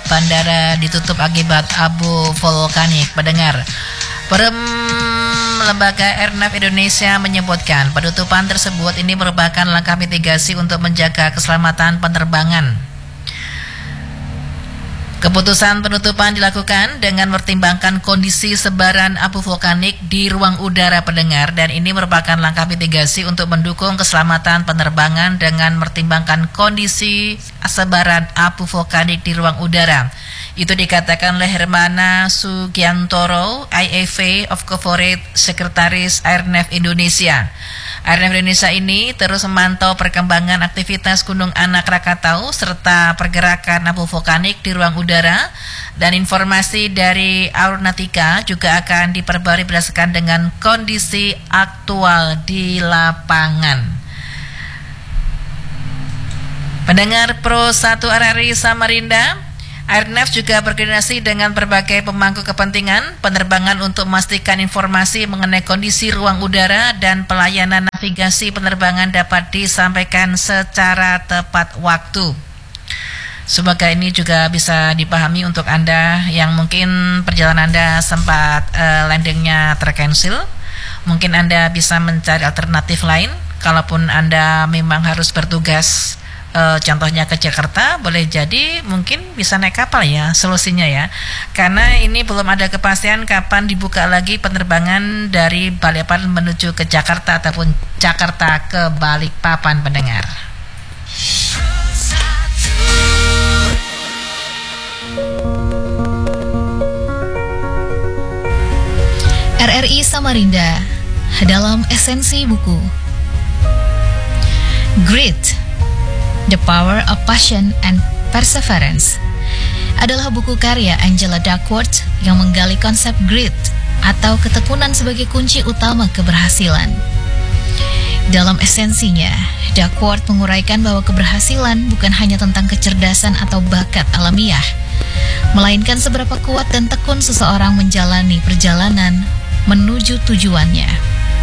bandara ditutup akibat abu vulkanik. Pendengar, Lembaga Airnav Indonesia menyebutkan penutupan tersebut ini merupakan langkah mitigasi untuk menjaga keselamatan penerbangan. Keputusan penutupan dilakukan dengan mempertimbangkan kondisi sebaran abu vulkanik di ruang udara, pendengar, dan ini merupakan langkah mitigasi untuk mendukung keselamatan penerbangan dengan mempertimbangkan kondisi sebaran abu vulkanik di ruang udara. Itu dikatakan oleh Hermana Sugiantoro, IAV of Corporate Sekretaris Airnav Indonesia. Airnav Indonesia ini terus memantau perkembangan aktivitas Gunung Anak Rakatau serta pergerakan abu vulkanik di ruang udara, dan informasi dari Aeronautica juga akan diperbarui berdasarkan dengan kondisi aktual di lapangan. Pendengar Pro 1 RRI Samarinda, Airnav juga berkoordinasi dengan berbagai pemangku kepentingan penerbangan untuk memastikan informasi mengenai kondisi ruang udara dan pelayanan navigasi penerbangan dapat disampaikan secara tepat waktu. Semoga ini juga bisa dipahami untuk Anda yang mungkin perjalanan Anda sempat landingnya tercancel. Mungkin Anda bisa mencari alternatif lain. Kalaupun Anda memang harus bertugas, contohnya ke Jakarta, boleh jadi mungkin bisa naik kapal ya solusinya ya, karena ini belum ada kepastian kapan dibuka lagi penerbangan dari Balikpapan menuju ke Jakarta ataupun Jakarta ke Balikpapan, pendengar. RRI Samarinda dalam esensi buku Grit, The Power of Passion and Perseverance adalah buku karya Angela Duckworth yang menggali konsep grit atau ketekunan sebagai kunci utama keberhasilan. Dalam esensinya, Duckworth menguraikan bahwa keberhasilan bukan hanya tentang kecerdasan atau bakat alamiah, melainkan seberapa kuat dan tekun seseorang menjalani perjalanan menuju tujuannya.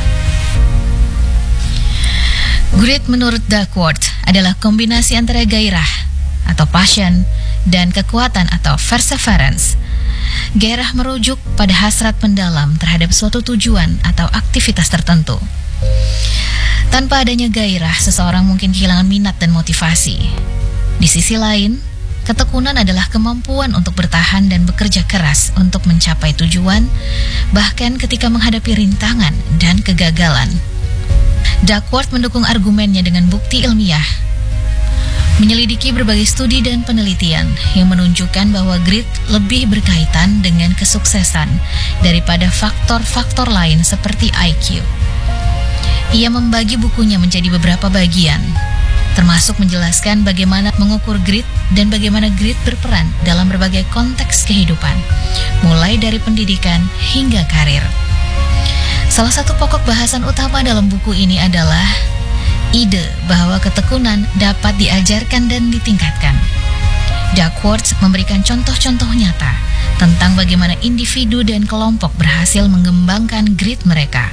Grit menurut Duckworth adalah kombinasi antara gairah atau passion dan kekuatan atau perseverance. Gairah merujuk pada hasrat mendalam terhadap suatu tujuan atau aktivitas tertentu. Tanpa adanya gairah, seseorang mungkin kehilangan minat dan motivasi. Di sisi lain, ketekunan adalah kemampuan untuk bertahan dan bekerja keras untuk mencapai tujuan, bahkan ketika menghadapi rintangan dan kegagalan. Duckworth mendukung argumennya dengan bukti ilmiah, menyelidiki berbagai studi dan penelitian yang menunjukkan bahwa grit lebih berkaitan dengan kesuksesan daripada faktor-faktor lain seperti IQ. Ia membagi bukunya menjadi beberapa bagian, termasuk menjelaskan bagaimana mengukur grit dan bagaimana grit berperan dalam berbagai konteks kehidupan, mulai dari pendidikan hingga karir. Salah satu pokok bahasan utama dalam buku ini adalah ide bahwa ketekunan dapat diajarkan dan ditingkatkan. Duckworth memberikan contoh-contoh nyata tentang bagaimana individu dan kelompok berhasil mengembangkan grit mereka.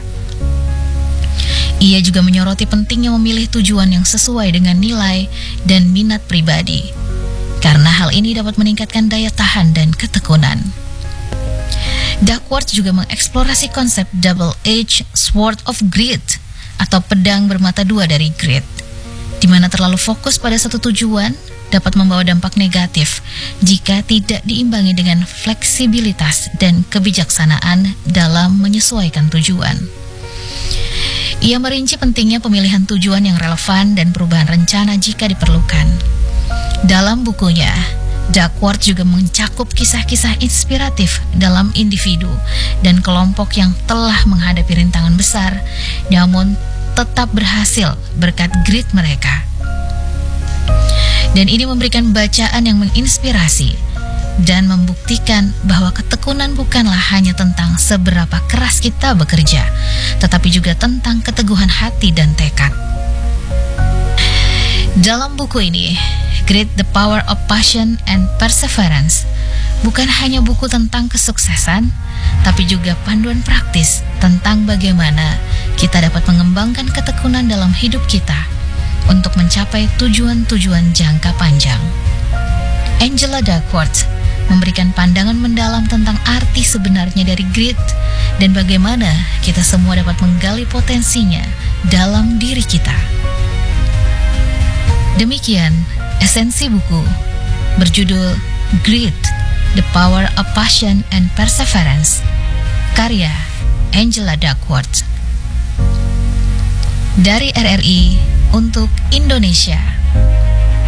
Ia juga menyoroti pentingnya memilih tujuan yang sesuai dengan nilai dan minat pribadi, karena hal ini dapat meningkatkan daya tahan dan ketekunan. Duckworth juga mengeksplorasi konsep double-edged sword of grit atau pedang bermata dua dari grit, di mana terlalu fokus pada satu tujuan dapat membawa dampak negatif jika tidak diimbangi dengan fleksibilitas dan kebijaksanaan dalam menyesuaikan tujuan. Ia merinci pentingnya pemilihan tujuan yang relevan dan perubahan rencana jika diperlukan. Dalam bukunya, Duckworth juga mencakup kisah-kisah inspiratif dalam individu dan kelompok yang telah menghadapi rintangan besar, namun tetap berhasil berkat grit mereka. Dan ini memberikan bacaan yang menginspirasi dan membuktikan bahwa ketekunan bukanlah hanya tentang seberapa keras kita bekerja, tetapi juga tentang keteguhan hati dan tekad. Dalam buku ini, Grit, The Power of Passion and Perseverance bukan hanya buku tentang kesuksesan, tapi juga panduan praktis tentang bagaimana kita dapat mengembangkan ketekunan dalam hidup kita untuk mencapai tujuan-tujuan jangka panjang. Angela Duckworth memberikan pandangan mendalam tentang arti sebenarnya dari grit dan bagaimana kita semua dapat menggali potensinya dalam diri kita. Demikian esensi buku berjudul Grit, The Power of Passion and Perseverance, karya Angela Duckworth. Dari RRI untuk Indonesia.